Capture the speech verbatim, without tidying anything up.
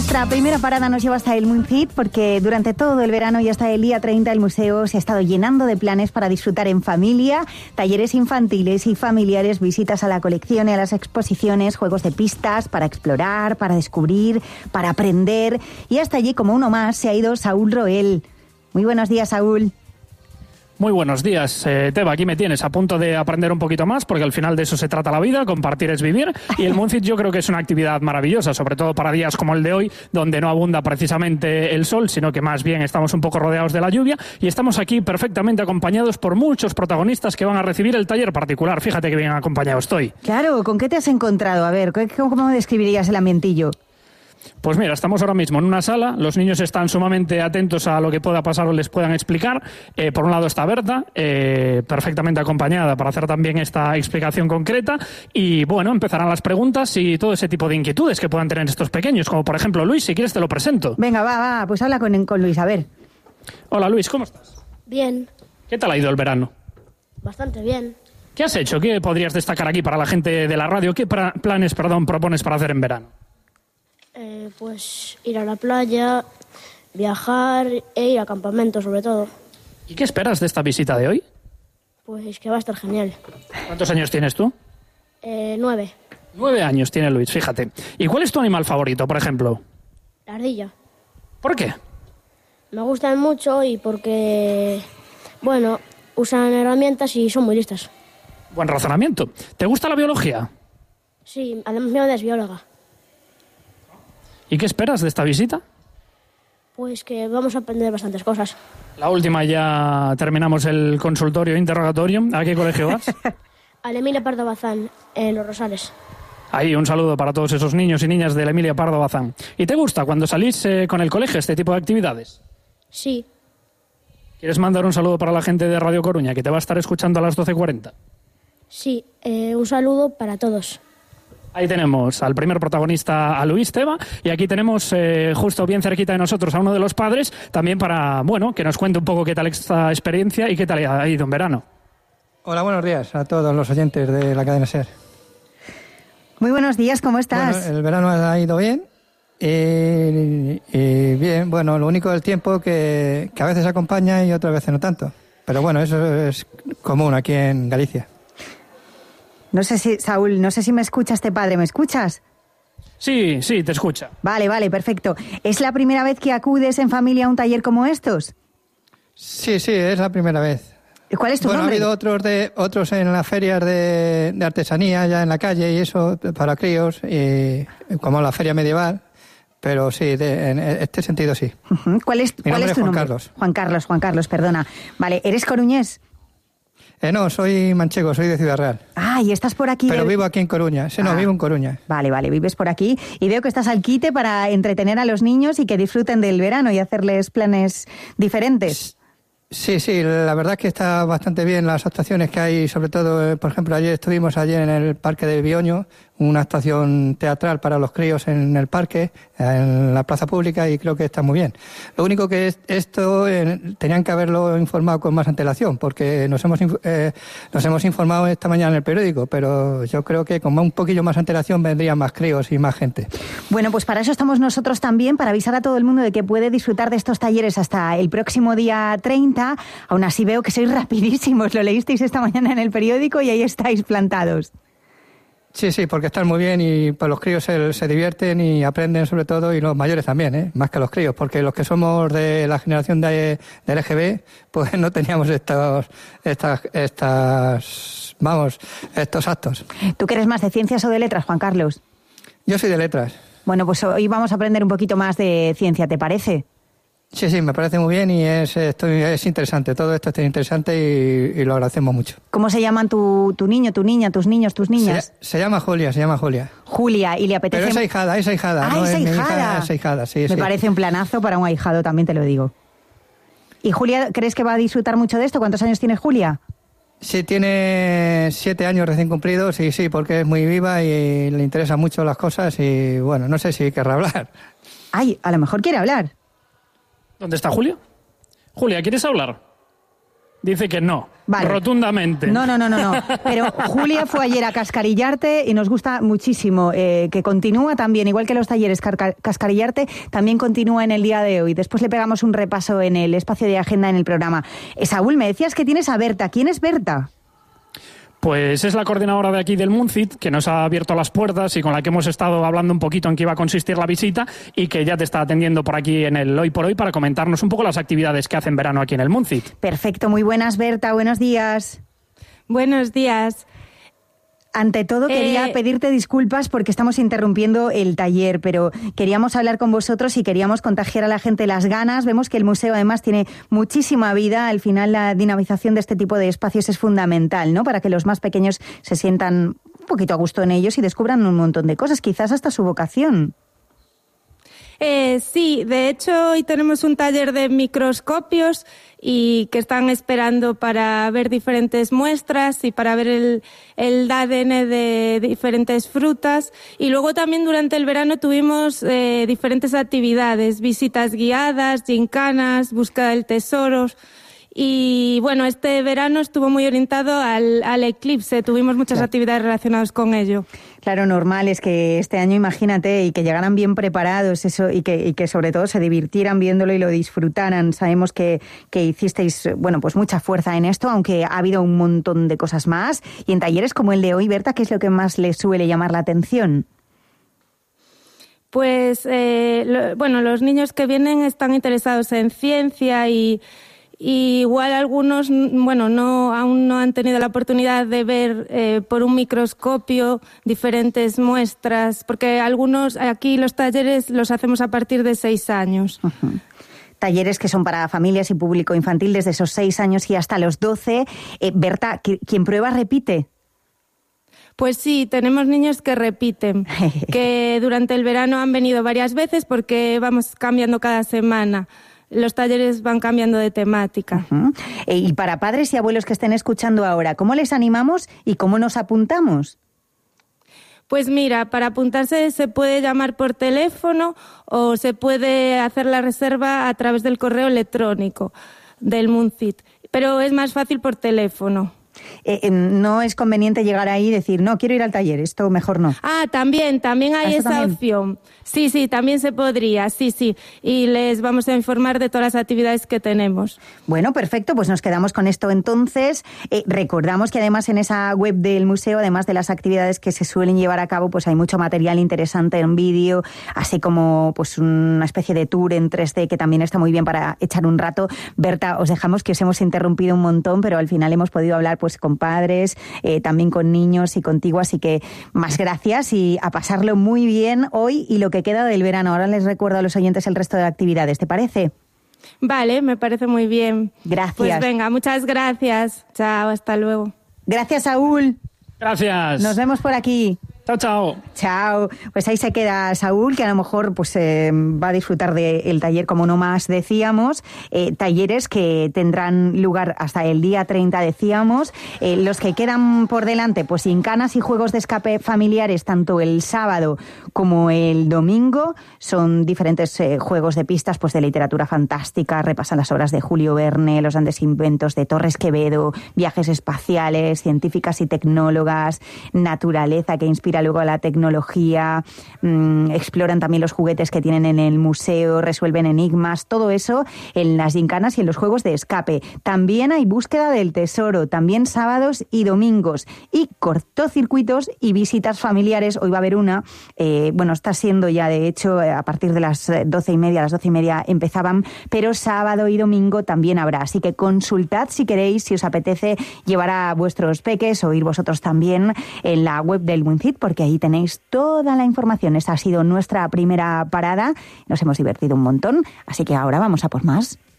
Nuestra primera parada nos lleva hasta el Moncid porque durante todo el verano y hasta el día treinta el museo se ha estado llenando de planes para disfrutar en familia, talleres infantiles y familiares, visitas a la colección y a las exposiciones, juegos de pistas para explorar, para descubrir, para aprender. Y hasta allí, como uno más, se ha ido Saúl Roel. Muy buenos días, Saúl. Muy buenos días, eh, Teba, aquí me tienes a punto de aprender un poquito más porque al final de eso se trata la vida, compartir es vivir, y el Moncid yo creo que es una actividad maravillosa, sobre todo para días como el de hoy, donde no abunda precisamente el sol, sino que más bien estamos un poco rodeados de la lluvia, y estamos aquí perfectamente acompañados por muchos protagonistas que van a recibir el taller particular. Fíjate que bien acompañado estoy. Claro, ¿con qué te has encontrado? A ver, ¿cómo describirías el ambientillo? Pues mira, estamos ahora mismo en una sala, los niños están sumamente atentos a lo que pueda pasar o les puedan explicar. Eh, por un lado está Berta, eh, perfectamente acompañada para hacer también esta explicación concreta, y bueno, empezarán las preguntas y todo ese tipo de inquietudes que puedan tener estos pequeños, como por ejemplo Luis, si quieres te lo presento. Venga, va, va, pues habla con, con Luis, a ver. Hola Luis, ¿cómo estás? Bien. ¿Qué tal ha ido el verano? Bastante bien. ¿Qué has hecho? ¿Qué podrías destacar aquí para la gente de la radio? ¿Qué pra- planes, perdón, propones para hacer en verano? Eh, pues ir a la playa, viajar e ir a campamento sobre todo. ¿Y qué esperas de esta visita de hoy? Pues que va a estar genial. ¿Cuántos años tienes tú? Eh, nueve. Nueve años tiene Luis, fíjate. ¿Y cuál es tu animal favorito, por ejemplo? La ardilla. ¿Por qué? Me gustan mucho y porque, bueno, usan herramientas y son muy listas. Buen razonamiento. ¿Te gusta la biología? Sí, además mi madre es bióloga. ¿Y qué esperas de esta visita? Pues que vamos a aprender bastantes cosas. La última, ya terminamos el consultorio interrogatorio. ¿A qué colegio vas? Al Emilia Pardo Bazán, en Los Rosales. Ahí, un saludo para todos esos niños y niñas del Emilia Pardo Bazán. ¿Y te gusta cuando salís eh, con el colegio este tipo de actividades? Sí. ¿Quieres mandar un saludo para la gente de Radio Coruña, que te va a estar escuchando a las doce cuarenta? Sí, eh, un saludo para todos. Ahí tenemos al primer protagonista, a Luis Teba, y aquí tenemos eh, justo bien cerquita de nosotros a uno de los padres, también para, bueno, que nos cuente un poco qué tal esta experiencia y qué tal ha ido en verano. Hola, buenos días a todos los oyentes de la cadena SER. Muy buenos días, ¿cómo estás? Bueno, el verano ha ido bien, y, y bien, bueno, lo único del tiempo que, que a veces acompaña y otras veces no tanto, pero bueno, eso es común aquí en Galicia. No sé si, Saúl, no sé si me escucha este padre, ¿me escuchas? Sí, sí, te escucha. Vale, vale, perfecto. ¿Es la primera vez que acudes en familia a un taller como estos? Sí, sí, es la primera vez. ¿Cuál es tu bueno, nombre? ha habido otros de otros en las ferias de, de artesanía, ya en la calle y eso, para críos, y, como la feria medieval, pero sí, de, en este sentido sí. Uh-huh. ¿Cuál es, Mi cuál nombre es tu es Juan nombre? Carlos. Juan Carlos, Juan Carlos, perdona. Vale, ¿eres coruñés? Eh, no, soy manchego, soy de Ciudad Real. Ah, y estás por aquí. Pero del... vivo aquí en Coruña. Sí, no, ah, vivo en Coruña. Vale, vale, vives por aquí. Y veo que estás al quite para entretener a los niños y que disfruten del verano y hacerles planes diferentes. Sí, sí, la verdad es que está bastante bien las actuaciones que hay, sobre todo, eh, por ejemplo, ayer estuvimos ayer en el Parque de Bioño, una actuación teatral para los críos en el parque, en la plaza pública, y creo que está muy bien. Lo único que es, esto eh, tenían que haberlo informado con más antelación, porque nos hemos eh, nos hemos informado esta mañana en el periódico, pero yo creo que con un poquillo más antelación vendrían más críos y más gente. Bueno, pues para eso estamos nosotros también, para avisar a todo el mundo de que puede disfrutar de estos talleres hasta el próximo día treinta. Aún así veo que sois rapidísimos, lo leísteis esta mañana en el periódico y ahí estáis plantados. Sí, sí, porque están muy bien y pues, los críos se, se divierten y aprenden sobre todo, y los mayores también, ¿eh? Más que los críos, porque los que somos de la generación de, de L G B, pues no teníamos estos, estas, estas, vamos, estos actos. ¿Tú que eres más de ciencias o de letras, Juan Carlos? Yo soy de letras. Bueno, pues hoy vamos a aprender un poquito más de ciencia, ¿te parece? Sí, sí, me parece muy bien y es, estoy, es interesante. Todo esto es interesante y, y lo agradecemos mucho. ¿Cómo se llaman tu, tu niño, tu niña, tus niños, tus niñas? Se, se llama Julia, se llama Julia. Julia, y le apetece... Pero es ahijada, es ahijada. Ah, ¿no? es es ahijada. Mi hija, es ahijada, sí, Me sí. parece un planazo para un ahijado, también te lo digo. ¿Y Julia, crees que va a disfrutar mucho de esto? ¿Cuántos años tiene Julia? Sí, tiene siete años recién cumplidos y sí, porque es muy viva y le interesan mucho las cosas y, bueno, no sé si querrá hablar. Ay, a lo mejor quiere hablar. ¿Dónde está Julia? Julia, ¿quieres hablar? dice que no. Vale. Rotundamente. No, no, no, no, no. Pero Julia fue ayer a Cascarillarte y nos gusta muchísimo eh, que continúa también, igual que los talleres Car- Cascarillarte, también continúa en el día de hoy. Después le pegamos un repaso en el espacio de agenda en el programa. Eh, Saúl, me decías que tienes a Berta. ¿Quién es Berta? Pues es la coordinadora de aquí del Muncit, que nos ha abierto las puertas y con la que hemos estado hablando un poquito en qué iba a consistir la visita y que ya te está atendiendo por aquí en el Hoy por Hoy para comentarnos un poco las actividades que hace en verano aquí en el Muncit. Perfecto, muy buenas, Berta, buenos días. Buenos días. Ante todo, quería eh... pedirte disculpas porque estamos interrumpiendo el taller, pero queríamos hablar con vosotros y queríamos contagiar a la gente las ganas. Vemos que el museo además tiene muchísima vida. Al final, la dinamización de este tipo de espacios es fundamental, ¿no? Para que los más pequeños se sientan un poquito a gusto en ellos y descubran un montón de cosas, quizás hasta su vocación. Eh, sí, de hecho hoy tenemos un taller de microscopios y que están esperando para ver diferentes muestras y para ver el, el A D N de diferentes frutas. Y luego también durante el verano tuvimos eh, diferentes actividades, visitas guiadas, gincanas, búsqueda del tesoro. Y bueno, este verano estuvo muy orientado al, al eclipse, tuvimos muchas Claro. actividades relacionadas con ello. Claro, normal es que este año, imagínate, y que llegaran bien preparados eso y que, y que sobre todo se divirtieran viéndolo y lo disfrutaran. Sabemos que, que hicisteis, bueno, pues mucha fuerza en esto, aunque ha habido un montón de cosas más. Y en talleres como el de hoy, Berta, ¿qué es lo que más les suele llamar la atención? Pues, eh, lo, bueno, los niños que vienen están interesados en ciencia y... Y igual algunos, bueno, no aún no han tenido la oportunidad de ver eh, por un microscopio diferentes muestras, porque algunos, aquí los talleres los hacemos a partir de seis años. Uh-huh. Talleres que son para familias y público infantil desde esos seis años y hasta los doce. Eh, Berta, ¿quién prueba repite? Pues sí, tenemos niños que repiten, que durante el verano han venido varias veces porque vamos cambiando cada semana. Los talleres van cambiando de temática. Uh-huh. Y para padres y abuelos que estén escuchando ahora, ¿cómo les animamos y cómo nos apuntamos? Pues mira, para apuntarse se puede llamar por teléfono o se puede hacer la reserva a través del correo electrónico del Muncit, pero es más fácil por teléfono. Eh, eh, no es conveniente llegar ahí y decir, no, quiero ir al taller, esto mejor no. Ah, también, también hay esa también? opción. Sí, sí, también se podría, sí, sí. Y les vamos a informar de todas las actividades que tenemos. Bueno, perfecto, pues nos quedamos con esto entonces. Eh, recordamos que además en esa web del museo, además de las actividades que se suelen llevar a cabo, pues hay mucho material interesante en vídeo, así como pues una especie de tour en tres D que también está muy bien para echar un rato. Berta, os dejamos que os hemos interrumpido un montón, pero al final hemos podido hablar pues con padres, eh, también con niños y contigo, así que más gracias y a pasarlo muy bien hoy y lo que queda del verano. Ahora les recuerdo a los oyentes el resto de actividades, ¿te parece? Vale, me parece muy bien. Gracias. Pues venga, muchas gracias. Chao, hasta luego. Gracias, Saúl. Gracias. Nos vemos por aquí. Chao, chao. Chao. Pues ahí se queda Saúl, que a lo mejor pues eh, va a disfrutar del taller, como no más decíamos. Eh, talleres que tendrán lugar hasta el día treinta, decíamos. Eh, los que quedan por delante, pues gincanas y juegos de escape familiares, tanto el sábado como el domingo. Son diferentes eh, juegos de pistas pues de literatura fantástica, repasan las obras de Julio Verne, los grandes inventos de Torres Quevedo, viajes espaciales, científicas y tecnólogas, naturaleza que inspira luego a la tecnología, mmm, exploran también los juguetes que tienen en el museo, resuelven enigmas, todo eso en las gincanas y en los juegos de escape. También hay búsqueda del tesoro, también sábados y domingos, y cortocircuitos y visitas familiares. Hoy va a haber una, eh, bueno, está siendo ya de hecho a partir de las doce y media, a las doce y media empezaban, pero sábado y domingo también habrá, así que consultad si queréis, si os apetece llevar a vuestros peques o ir vosotros también en la web del Muncit, porque ahí tenéis toda la información. Esta ha sido nuestra primera parada. Nos hemos divertido un montón, así que ahora vamos a por más.